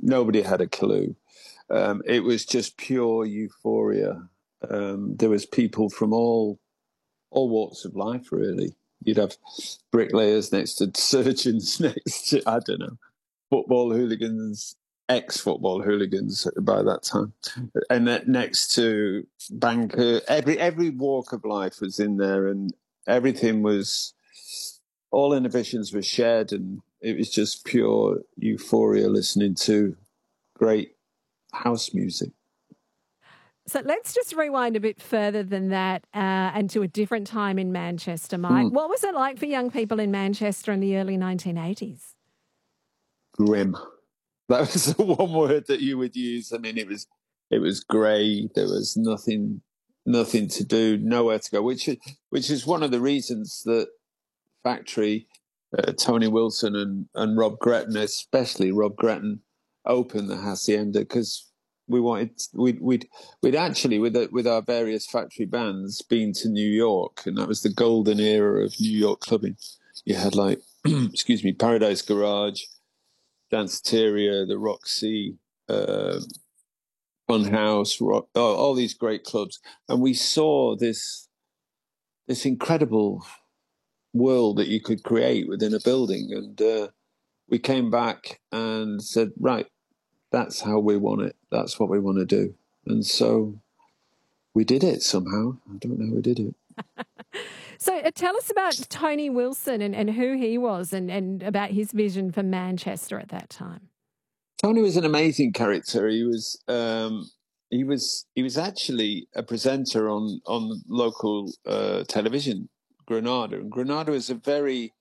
Nobody had a clue. It was just pure euphoria. There was people from all walks of life, really. You'd have bricklayers next to surgeons next to, I don't know, football hooligans, ex-football hooligans by that time, and next to banker. Every walk of life was in there, and everything was, all inhibitions were shared, and it was just pure euphoria listening to great house music. So let's just rewind a bit further than that and to a different time in Manchester, Mike. What was it like for young people in Manchester in the early 1980s? Grim. That was the one word that you would use. I mean, it was grey. There was nothing to do, nowhere to go. Which is one of the reasons that Factory, Tony Wilson and Rob Gretton, especially Rob Gretton, opened the Hacienda, because we'd actually with our various Factory bands been to New York, and that was the golden era of New York clubbing. You had like excuse me, Paradise Garage, Danceteria, the Roxy, Funhouse, all these great clubs, and we saw this incredible world that you could create within a building. And we came back and said, right, that's how we want it. That's what we want to do. And so we did it somehow. I don't know how we did it. So tell us about Tony Wilson and who he was and about his vision for Manchester at that time. Tony was an amazing character. He was actually a presenter on local television, Granada. And Granada was it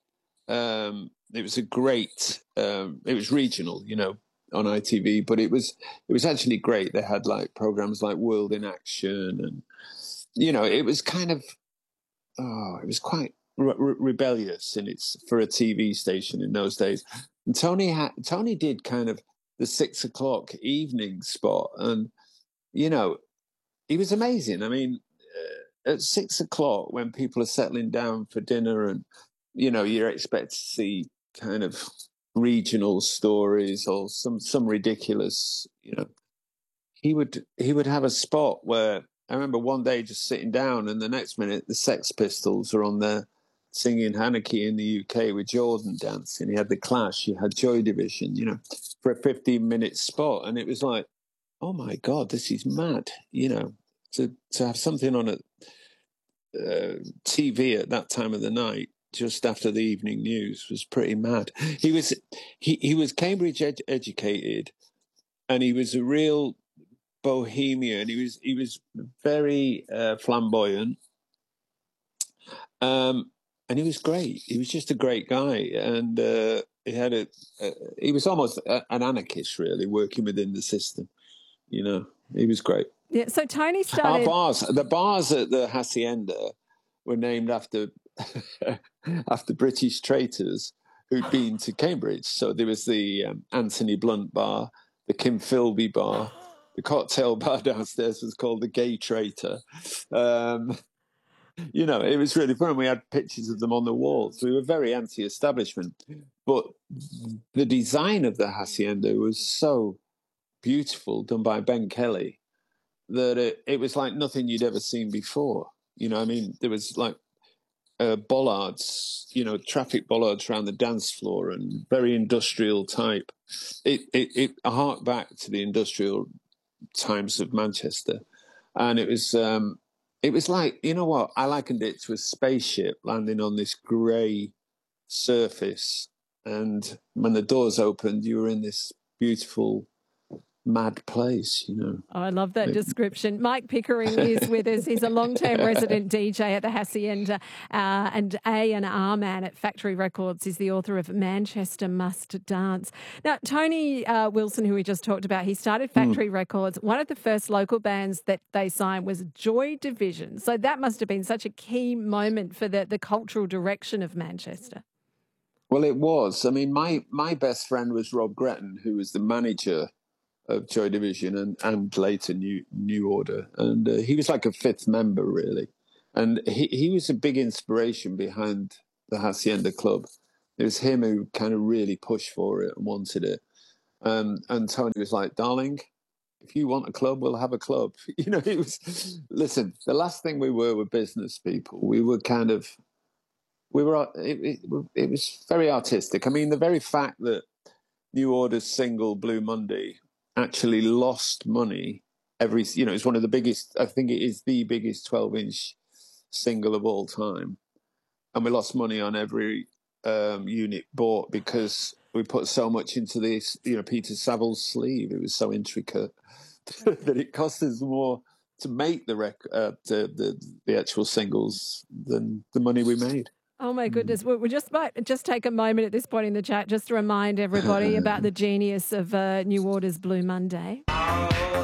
was regional, on ITV, but it was actually great. They had like programs like World in Action, and it was kind of it was quite rebellious for a TV station in those days. And Tony did kind of the 6 o'clock evening spot, and he was amazing. I mean, at 6 o'clock when people are settling down for dinner, and you're expected to see kind of regional stories or some ridiculous, he would have a spot where I remember one day just sitting down, and the next minute the Sex Pistols are on there singing Anarchy in the UK with Jordan dancing. He had The Clash, he had Joy Division, for a 15-minute spot, and it was like, oh my God, this is mad, to have something on at TV at that time of the night, just after the evening news, was pretty mad. He was Cambridge educated, and he was a real bohemian. He was very flamboyant, and he was great. He was just a great guy, and he was almost an anarchist, really, working within the system. He was great. Yeah. So Tony started the bars at the Hacienda were named after British traitors who'd been to Cambridge. So there was the Anthony Blunt bar, the Kim Philby bar. The cocktail bar downstairs was called the Gay Traitor. It was really fun. We had pictures of them on the walls. We were very anti-establishment. But the design of the Hacienda was so beautiful, done by Ben Kelly, that it was like nothing you'd ever seen before. There was like bollards, traffic bollards around the dance floor, and very industrial type. It harked back to the industrial times of Manchester, and it was like, what, I likened it to a spaceship landing on this grey surface, and when the doors opened, you were in this beautiful mad place, Oh, I love that description. Mike Pickering is with us. He's a long-term resident DJ at the Hacienda and A&R man at Factory Records. He's the author of Manchester Must Dance. Now, Tony Wilson, who we just talked about, he started Factory Records. One of the first local bands that they signed was Joy Division. So that must have been such a key moment for the cultural direction of Manchester. Well, it was. I mean, my best friend was Rob Gretton, who was the manager of Joy Division and later New Order, and he was like a fifth member, really, and he was a big inspiration behind the Hacienda Club. It was him who kind of really pushed for it and wanted it, And Tony was like, darling, if you want a club, we'll have a club. It was, listen, the last thing we were business people. We were it was very artistic. I mean, the very fact that New Order's single Blue Monday actually lost money it's one of the biggest, I think it is the biggest 12-inch single of all time. And we lost money on every unit bought because we put so much into this, Peter Saville's sleeve. It was so intricate that it cost us more to make the actual singles than the money we made. Oh, my goodness. We might just take a moment at this point in the chat just to remind everybody about the genius of New Order's Blue Monday.